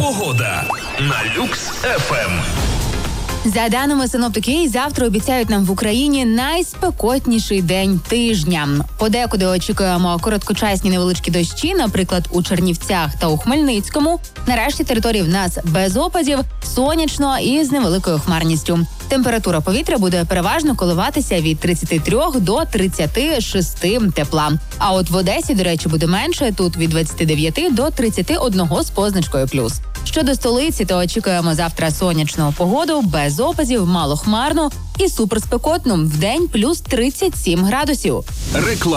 Погода на Люкс ФМ. За даними синоптики, завтра обіцяють нам в Україні найспекотніший день тижня. Подекуди очікуємо короткочасні невеличкі дощі, наприклад, у Чернівцях та у Хмельницькому. Нарешті території в нас без опадів, сонячно і з невеликою хмарністю. Температура повітря буде переважно коливатися від 33 до 36 тепла. А от в Одесі, до речі, буде менше, тут від 29 до 31 з позначкою плюс. Щодо столиці, то очікуємо завтра сонячну погоду, без опадів, малохмарну і суперспекотну. Вдень плюс 37 градусів.